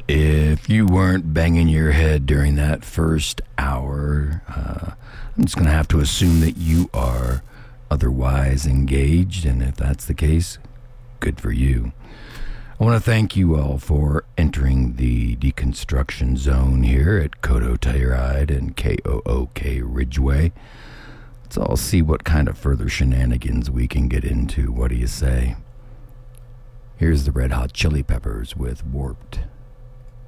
If you weren't banging your head during that first hour, I'm just going to have to assume that you are otherwise engaged, and if that's the case, good for you. I want to thank you all for entering the deconstruction zone here at Kodo Telluride and KOOK Ridgeway. Let's all see what kind of further shenanigans we can get into. What do you say? Here's the Red Hot Chili Peppers with Warped.